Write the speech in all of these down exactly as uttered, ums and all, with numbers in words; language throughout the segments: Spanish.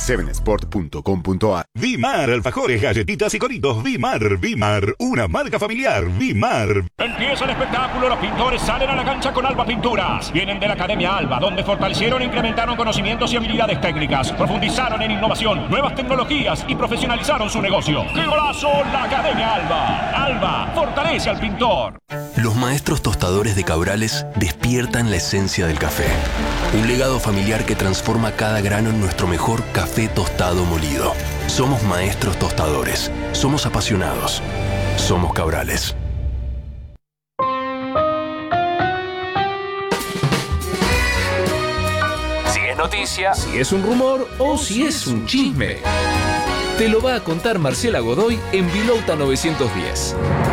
siete sport punto com punto a r. Vimar, alfajores, galletitas y coritos. Vimar, Vimar, una marca familiar. Vimar. Empieza el espectáculo, los pintores salen a la cancha con Alba Pinturas. Vienen de la Academia Alba, donde fortalecieron e incrementaron conocimientos y habilidades técnicas, profundizaron en innovación, nuevas tecnologías y profesionalizaron su negocio. ¡Qué golazo! La Academia Alba. Alba fortalece al pintor. Los maestros tostadores de Cabrales despiertan la esencia del café. Un legado familiar que transforma cada grano en nuestro mejor café tostado molido. Somos maestros tostadores. Somos apasionados. Somos Cabrales. Si es noticia, si es un rumor o si es un chisme, te lo va a contar Marcela Godoy en Vilouta novecientos diez.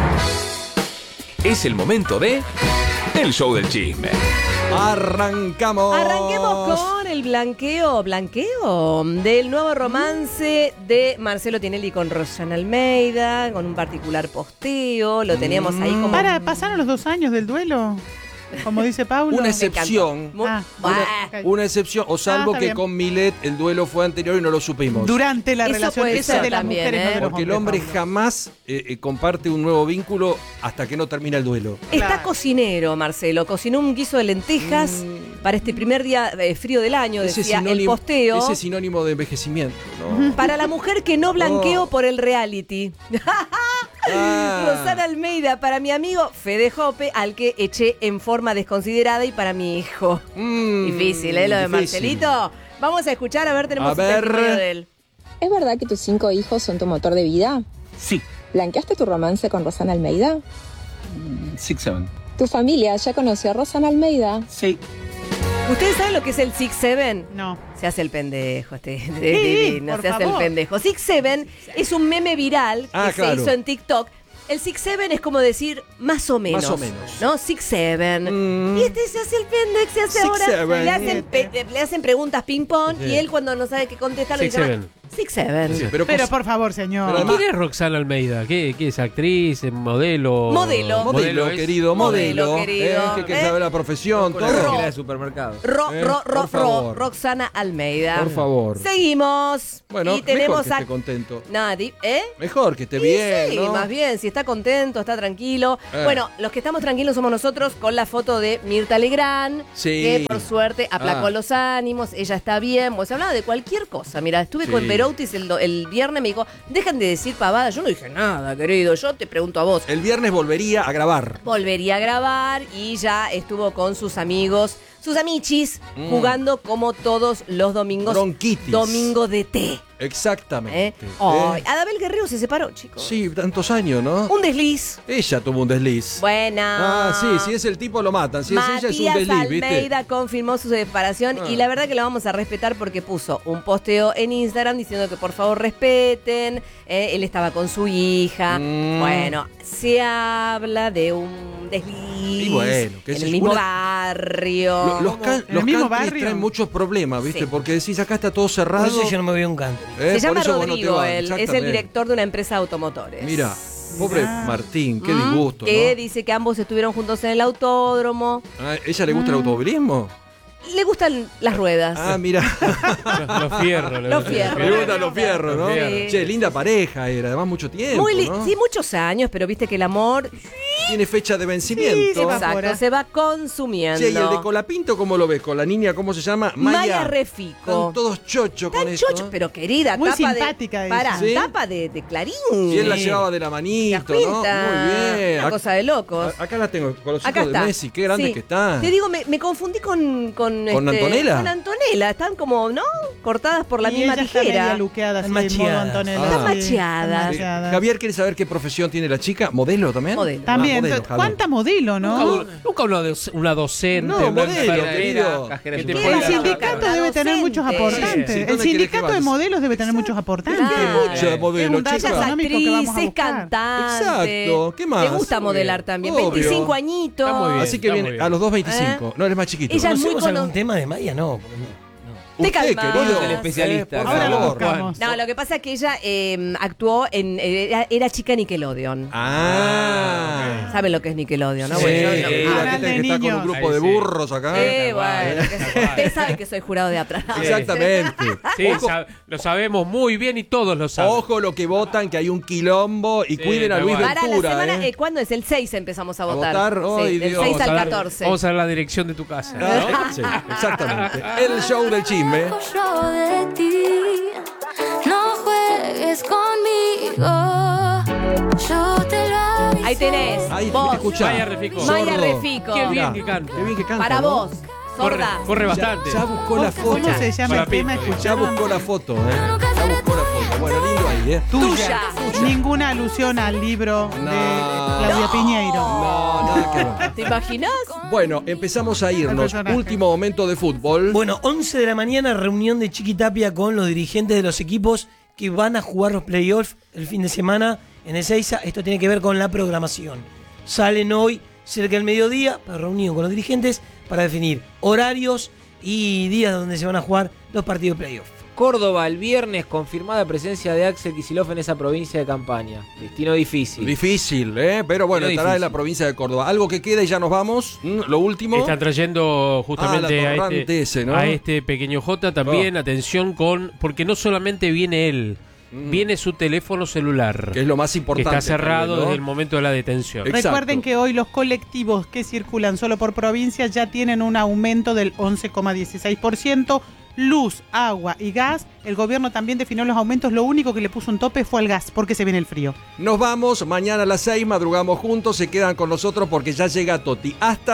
Es el momento de El Show del Chisme. Arrancamos. Arranquemos con el blanqueo, blanqueo del nuevo romance de Marcelo Tinelli con Rosana Almeida, con un particular posteo. Lo teníamos ahí como... Para, ¿pasaron los dos años del duelo? Como dice Paulo. Una excepción. Ah, una, una excepción, o salvo ah, que bien. con Milet el duelo fue anterior y no lo supimos. Durante la Eso relación puede esa ser de las también, mujeres, ¿eh? no de los Porque el hombres, hombre Paulo. jamás eh, eh, comparte un nuevo vínculo hasta que no termina el duelo. Está Claro. cocinero, Marcelo. Cocinó un guiso de lentejas Mm. para este primer día eh, frío del año, Ese decía el sinónimo- posteo. Ese es sinónimo de envejecimiento, ¿no? Para la mujer que no blanqueó Oh. por el reality. Ah. Rosana Almeida, para mi amigo Fede Jope, al que eché en forma desconsiderada, y para mi hijo. Mm, Difícil, ¿eh? Lo de difícil. Marcelito. Vamos a escuchar, a ver, tenemos A el ver. testimonio de él. ¿Es verdad que tus cinco hijos son tu motor de vida? Sí, ¿Blanqueaste tu romance con Rosana Almeida? six seven. ¿Tu familia ya conoció a Rosana Almeida? Sí. ¿Ustedes saben lo que es el Six Seven? No. Se hace el pendejo, este, Sí, divino, por se hace favor. el pendejo. Six Seven es un meme viral que Ah, se claro. hizo en TikTok. El Six Seven es como decir más o menos. Más o menos. ¿No? Six Seven. Mm. Y este se hace el pendejo, se hace Six ahora. Seven. Le hacen, pe- le hacen preguntas ping-pong y él, cuando no sabe qué contestar, lo Six dice: Seven. Six Seven. Sí, pero Pero cos- por favor, señor. Pero además- ¿Quién es Roxana Almeida? ¿Qué, qué es? ¿Actriz? ¿Modelo? Modelo. modelo, es- querido, modelo. Modelo, querido. ¿eh? Que, que ¿Eh? sabe la profesión, Con la todo. máquina de supermercado. Ro, Eh, ro, ro, por favor. ro, Roxana Almeida. Por favor. Seguimos. Bueno, y tenemos mejor que a esté contento. Nadie, ¿eh? Mejor que esté Y bien, sí, ¿no? más bien, si está contento, está tranquilo. Eh. Bueno, los que estamos tranquilos somos nosotros con la foto de Mirta Legrand, Sí. que por suerte aplacó Ah. los ánimos, ella está bien. Pues se hablaba de cualquier cosa. Mira, estuve Sí. con Beroutis el, do- el viernes, me dijo, dejen de decir pavadas. Yo no dije nada, querido, yo te pregunto a vos. El viernes volvería a grabar. Volvería a grabar y ya estuvo con sus amigos, sus amichis, Mm. jugando como todos los domingos. Bronquitis. Domingo de té. Exactamente. ¿eh? Ay, ¿Eh? Adabel Guerrero se separó, chicos. Sí, tantos años, ¿no? Un desliz. Ella tuvo un desliz. Buena. Ah, sí, si es el tipo lo matan. Si es ella es un Matías desliz, ¿viste? Almeida confirmó su separación Ah. y la verdad que la vamos a respetar porque puso un posteo en Instagram diciendo que por favor respeten. eh, él estaba con su hija. Mm. Bueno, se habla de un desliz Y bueno, qué en sé el yo, mismo una- barrio. Lo- Los, can- ¿En el los mismo countries barrio? traen muchos problemas, ¿viste? Sí. Porque decís, acá está todo cerrado. Por eso yo no me voy a un country. ¿eh? Se llama Por eso vos no te Rodrigo, vas, él es el exactamente. director de una empresa de automotores. Mira, pobre Mirá. Martín, qué Mm, disgusto, Que ¿no? dice que ambos estuvieron juntos en el autódromo. Ah, ¿ella le gusta el automovilismo? Le gustan las ruedas. Ah, mira. Los, los fierros. Los fierros. Le gustan los fierros, ¿no? Los fierros. Che, linda pareja era, además mucho tiempo, Muy li- ¿no? Sí, muchos años, pero viste que el amor Tiene fecha de vencimiento. Sí, se va. exacto, Evapora. se va consumiendo. Che, ¿y el de Colapinto cómo lo ves? Con la niña, ¿cómo se llama? Maya Refico. Están todos chochos con Tan esto. chocho, pero querida, Muy tapa simpática de. ella. Para, ¿Sí? tapa de, de Clarín. Si él la Sí. llevaba de la ¿Te das manito, ¿no? cuenta? Muy bien. Una Ac- cosa de locos. a- Acá la tengo, con los Acá hijos está. de Messi, qué grandes Sí. que están. Te digo, me, me confundí con. ¿Con, ¿Con este, Antonella? Con Antonella. Están como, ¿no? Cortadas por la Y misma ella está media tijera. luqueada, así, Están de modo macheadas. Antonella. Están sí, macheadas. están Eh, macheadas. Javier quiere saber qué profesión tiene la chica. ¿Modelo también? Modelo. También, Ah, modelo, entonces, Javier. ¿cuánta modelo, no? Nunca, nunca una, doc- una docente, No, una modelo, enfermera, querido. cajera Que de te El supermercado. sindicato Una debe tener muchos docente. aportantes. Sí, sí, El ¿dónde querés que sindicato de vayas? modelos debe tener muchos aportantes. Claro. Mucho de Es modelo, un dato chica. Ella es económico que actriz, vamos a es buscar. cantante. Exacto. ¿Qué más? Le gusta Muy modelar bien. también. Obvio. veinticinco añitos. Está muy bien. Así que está viene muy bien. a los dos veinticinco. ¿Eh? No, eres más chiquito. Ella es muy ¿Conocemos cono- algún tema de Maya? No. porque no. Te Usted, calmás. querido, el especialista. eh, por Ahora lo favor. buscamos. No, lo que pasa es que ella eh, actuó en. Era, era chica Nickelodeon. Ah. ¿Saben lo que es Nickelodeon, no? Sí, Bueno, yo- sí, yo- la Canal gente de que está con un niños. grupo Ahí de sí. burros acá. Eh, Tal bueno, cual, que- tal cual. usted sabe que soy jurado de atrás. Exactamente. Sí, Ojo, sab- lo sabemos muy bien y todos lo saben. ojo lo que votan, que hay un quilombo y Sí, cuiden a tal Luis cual. Para la Ventura. semana, ¿eh? eh, ¿cuándo es? El seis empezamos a ¿A votar. votar? Ay, Sí, del Dios. seis Vamos a al ver- catorce. Vamos a ver la dirección de tu casa. ¿no? Ah, sí, exactamente. El show del chisme. Yo de ti, no juegues conmigo. Yo te lo aviso. Ahí tenés. Ahí vos. te escuchá. Maya Refico. Maya Sordo. Refico. Qué bien Mirá, que canta. Qué bien que canta. Para ¿no? vos, Corre, sorda. corre Ya, bastante. ya buscó la foto. ¿Cómo se llama Para el tema? Pinto, Ya ¿Escucharon? buscó la foto, ¿eh? Ya buscó la foto. Bueno, lindo ahí, ¿eh? Tuya. Tuya. Ninguna alusión al libro No. de Claudia Piñeiro. No, nada que ver. ¿Te imaginas? Bueno, empezamos a El irnos. personaje. Último momento de fútbol. Bueno, once de la mañana, reunión de Chiquitapia con los dirigentes de los equipos que van a jugar los playoffs el fin de semana en Ezeiza. Esto tiene que ver con la programación. Salen hoy cerca del mediodía, para reunión con los dirigentes, para definir horarios y días donde se van a jugar los partidos de playoff. Córdoba, el viernes, confirmada presencia de Axel Kicillof en esa provincia de campaña. Destino difícil. Difícil, ¿eh? Pero bueno, Muy estará difícil. en la provincia de Córdoba. Algo que queda y ya nos vamos. Mm, Lo último. Están trayendo justamente Ah, la a, torrante este, ese, ¿no? a este pequeño J también, atención con, porque no solamente viene él, viene su teléfono celular, Que es lo más que importante. está cerrado también, ¿no? desde el momento de la detención. Exacto. Recuerden que hoy los colectivos que circulan solo por provincia ya tienen un aumento del once coma dieciséis por ciento. Luz, agua y gas. El gobierno también definió los aumentos. Lo único que le puso un tope fue el gas, porque se viene el frío. Nos vamos. Mañana a las seis madrugamos juntos. Se quedan con nosotros porque ya llega Toti. Hasta